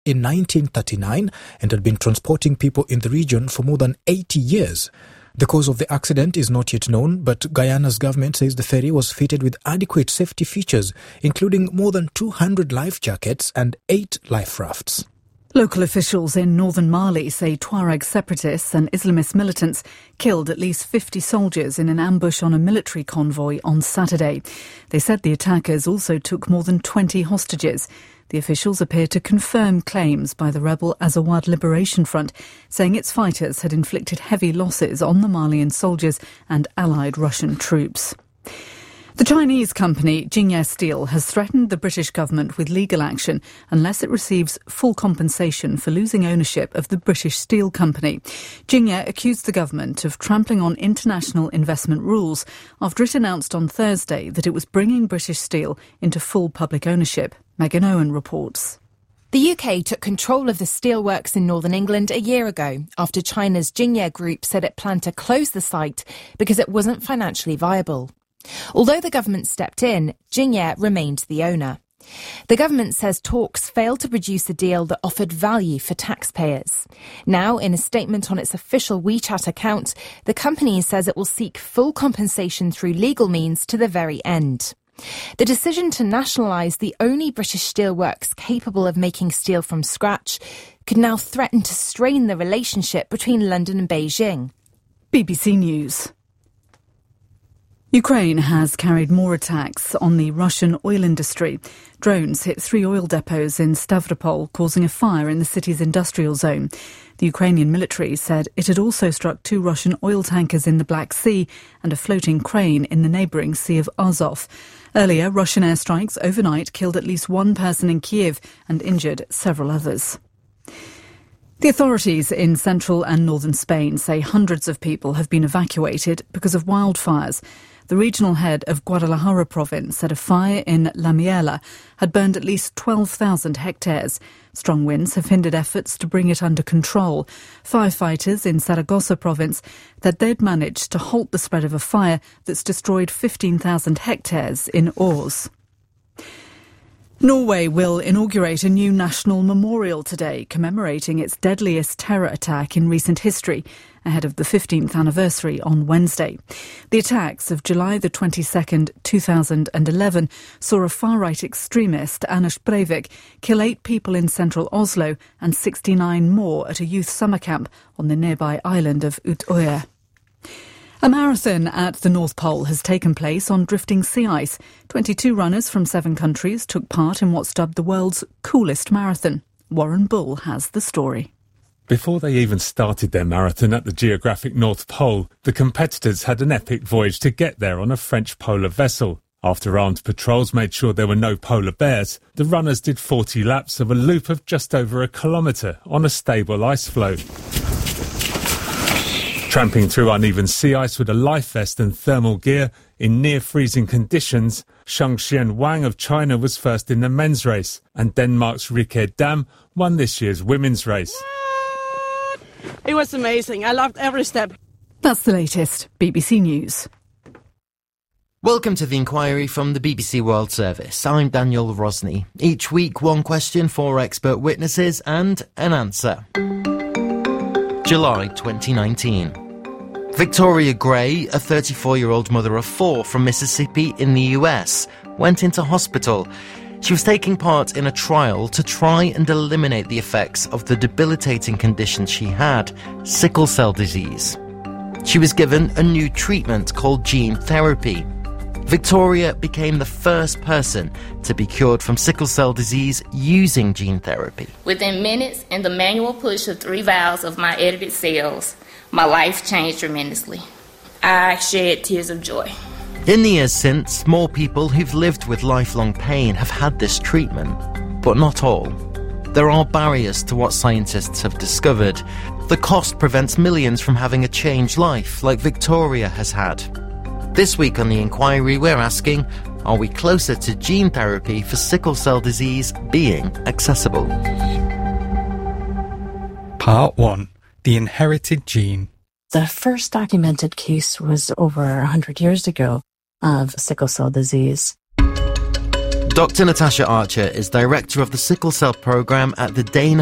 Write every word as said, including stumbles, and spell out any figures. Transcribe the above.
in nineteen thirty-nine and had been transporting people in the region for more than eighty years. The cause of the accident is not yet known, but Guyana's government says the ferry was fitted with adequate safety features, including more than two hundred life jackets and eight life rafts. Local officials in northern Mali say Tuareg separatists and Islamist militants killed at least fifty soldiers in an ambush on a military convoy on Saturday. They said the attackers also took more than twenty hostages. The officials appear to confirm claims by the rebel Azawad Liberation Front, saying its fighters had inflicted heavy losses on the Malian soldiers and allied Russian troops. The Chinese company Jingye Steel has threatened the British government with legal action unless it receives full compensation for losing ownership of the British Steel Company. Jingye accused the government of trampling on international investment rules after it announced on Thursday that it was bringing British Steel into full public ownership. Megan Owen reports. The U K took control of the steelworks in northern England a year ago after China's Jingye Group said it planned to close the site because it wasn't financially viable. Although the government stepped in, Jingye remained the owner. The government says talks failed to produce a deal that offered value for taxpayers. Now, in a statement on its official WeChat account, the company says it will seek full compensation through legal means to the very end. The decision to nationalise the only British steelworks capable of making steel from scratch could now threaten to strain the relationship between London and Beijing. B B C News. Ukraine has carried more attacks on the Russian oil industry. Drones hit three oil depots in Stavropol, causing a fire in the city's industrial zone. The Ukrainian military said it had also struck two Russian oil tankers in the Black Sea and a floating crane in the neighbouring Sea of Azov. Earlier, Russian airstrikes overnight killed at least one person in Kiev and injured several others. The authorities in central and northern Spain say hundreds of people have been evacuated because of wildfires. The regional head of Guadalajara province said a fire in La Miela had burned at least twelve thousand hectares. Strong winds have hindered efforts to bring it under control. Firefighters in Zaragoza province said they'd managed to halt the spread of a fire that's destroyed fifteen thousand hectares in Oars. Norway will inaugurate a new national memorial today, commemorating its deadliest terror attack in recent history, ahead of the fifteenth anniversary on Wednesday. The attacks of July the twenty-second, two thousand eleven saw a far-right extremist, Anders Breivik, kill eight people in central Oslo and sixty-nine more at a youth summer camp on the nearby island of Utøya. A marathon at the North Pole has taken place on drifting sea ice. twenty-two runners from seven countries took part in what's dubbed the world's coolest marathon. Warren Bull has the story. Before they even started their marathon at the geographic North Pole, the competitors had an epic voyage to get there on a French polar vessel. After armed patrols made sure there were no polar bears, the runners did forty laps of a loop of just over a kilometre on a stable ice floe. Tramping through uneven sea ice with a life vest and thermal gear in near-freezing conditions, Shangxian Wang of China was first in the men's race, and Denmark's Rikke Dam won this year's women's race. It was amazing. I loved every step. That's the latest. B B C News. Welcome to The Inquiry from the B B C World Service. I'm Daniel Rosney. Each week, one question, four expert witnesses and an answer. July twenty nineteen. Victoria Gray, a thirty-four-year-old mother of four from Mississippi in the U S, went into hospital. She was taking part in a trial to try and eliminate the effects of the debilitating condition she had, sickle cell disease. She was given a new treatment called gene therapy. Victoria became the first person to be cured from sickle cell disease using gene therapy. Within minutes and the manual push of three vials of my edited cells, my life changed tremendously. I shed tears of joy. In the years since, more people who've lived with lifelong pain have had this treatment, but not all. There are barriers to what scientists have discovered. The cost prevents millions from having a changed life like Victoria has had. This week on The Inquiry, we're asking, are we closer to gene therapy for sickle cell disease being accessible? Part one. The inherited gene. The first documented case was over one hundred years ago of sickle cell disease. Doctor Natasha Archer is director of the sickle cell programme at the Dana